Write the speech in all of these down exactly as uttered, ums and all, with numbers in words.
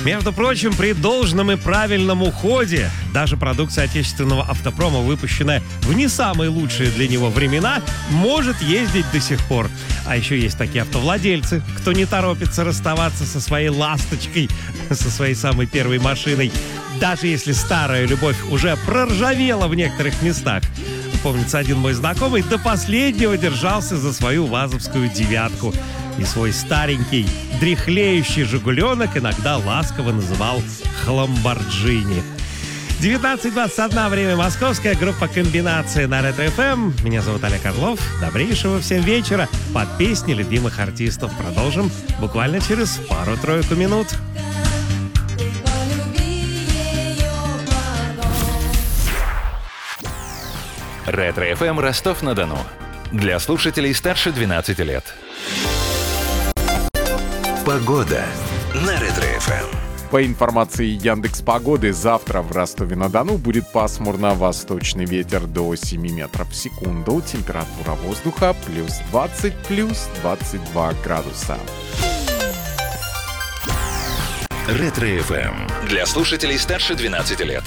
Между прочим, при должном и правильном уходе даже продукция отечественного автопрома, выпущенная в не самые лучшие для него времена, может ездить до сих пор. А еще есть такие автовладельцы, кто не торопится расставаться со своей ласточкой, со своей самой первой машиной, даже если старая любовь уже проржавела в некоторых местах. Помнится, один мой знакомый до последнего держался за свою вазовскую девятку. И свой старенький, дряхлеющий «Жигуленок» иногда ласково называл «Хламборджини». девятнадцать двадцать один, время московское, группа «Комбинация» на Ретро эф эм. Меня зовут Олег Орлов. Добрейшего всем вечера под песни любимых артистов. Продолжим буквально через пару-тройку минут. Ретро эф эм Ростов-на-Дону. Для слушателей старше двенадцати лет. Погода на Ретро эф эм. По информации Яндекс.Погоды, завтра в Ростове-на-Дону будет пасмурно, восточный ветер до семи метров в секунду, температура воздуха плюс двадцать, плюс двадцать два градуса. Ретро эф эм. Для слушателей старше двенадцати лет.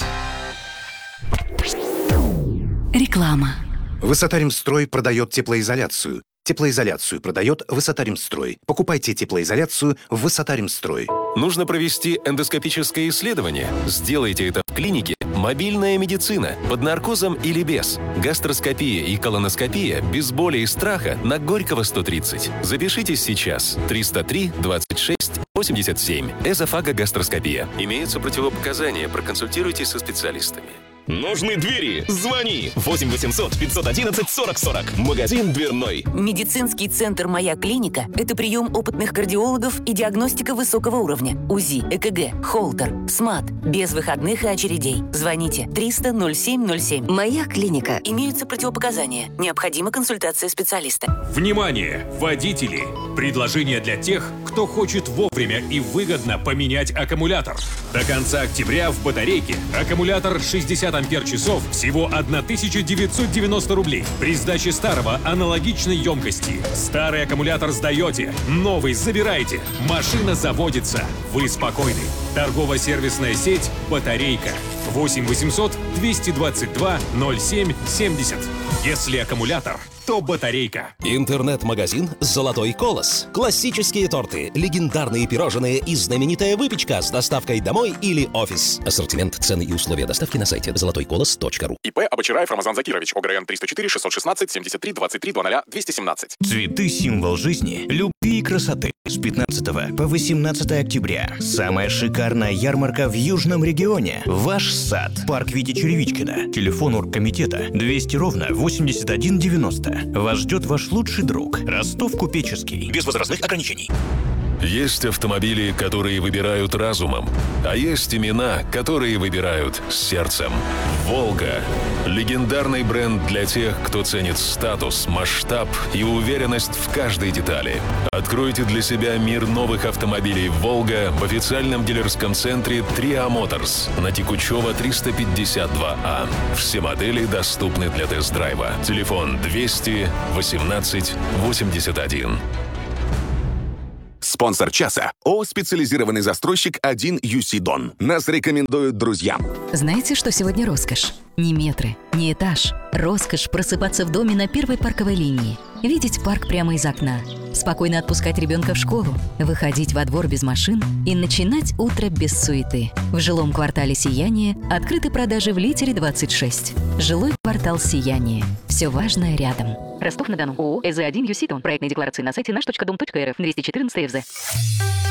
Реклама. Высотаримстрой продает теплоизоляцию. Теплоизоляцию продает Высотаримстрой. Покупайте теплоизоляцию в Высотаримстрой. Нужно провести эндоскопическое исследование? Сделайте это в клинике «Мобильная медицина» под наркозом или без. Гастроскопия и колоноскопия без боли и страха на Горького сто тридцать. Запишитесь сейчас. триста три двадцать шесть восемьдесят семь. Эзофагогастроскопия. Имеются противопоказания. Проконсультируйтесь со специалистами. Нужны двери? Звони! восемь восемьсот пятьсот одиннадцать сорок сорок. Магазин дверной. Медицинский центр «Моя клиника» — это прием опытных кардиологов и диагностика высокого уровня. УЗИ, ЭКГ, холтер, СМАТ. Без выходных и очередей. Звоните триста ноль семь ноль семь. «Моя клиника». Имеются противопоказания. Необходима консультация специалиста. Внимание, водители! Предложение для тех, кто хочет вовремя и выгодно поменять аккумулятор. До конца октября в батарейке аккумулятор шестьдесят ампер-часов всего тысяча девятьсот девяносто рублей. При сдаче старого аналогичной емкости. Старый аккумулятор сдаете, новый забираете. Машина заводится. Вы спокойны. Торгово-сервисная сеть «Батарейка». восемь восемьсот двести двадцать два ноль семь семьдесят. Если аккумулятор, то батарейка. Интернет-магазин «Золотой колос». Классические торты, легендарные пирожные и знаменитая выпечка с доставкой домой или офис. Ассортимент, цены и условия доставки на сайте золотой колос точка ру. ИП Абочараев Рамазан Закирович. ОГРН триста четыре шестьсот шестнадцать семьдесят три двадцать три двести двести семнадцать. Цветы – символ жизни, любви и красоты. С пятнадцатого по восемнадцатое октября. Самая шикарная ярмарка в Южном регионе. Ваш сад. Парк Вити Черевичкина. Телефон оргкомитета двести ровно восемьдесят один девяносто. Вас ждет ваш лучший друг. Ростов Купеческий. Без возрастных ограничений. Есть автомобили, которые выбирают разумом, а есть имена, которые выбирают сердцем. «Волга» — легендарный бренд для тех, кто ценит статус, масштаб и уверенность в каждой детали. Откройте для себя мир новых автомобилей «Волга» в официальном дилерском центре «Триа Моторс» на Текучева триста пятьдесят два А. Все модели доступны для тест-драйва. Телефон двести восемнадцать восемьдесят один. Спонсор часа – ООО «Специализированный застройщик один ю си Дон». Нас рекомендуют друзья. Знаете, что сегодня роскошь? Не метры, не этаж. Роскошь просыпаться в доме на первой парковой линии. Видеть парк прямо из окна. Спокойно отпускать ребенка в школу. Выходить во двор без машин и начинать утро без суеты. В жилом квартале «Сияние» открыты продажи в Литере двадцать шесть. Жилой квартал «Сияние». Все важное рядом. Ростов-на-Дону. ООО «ЭЗ один ю си Дон». Проектные декларации на сайте наш точка дом точка эр эф. двести четырнадцать ЭФЗ.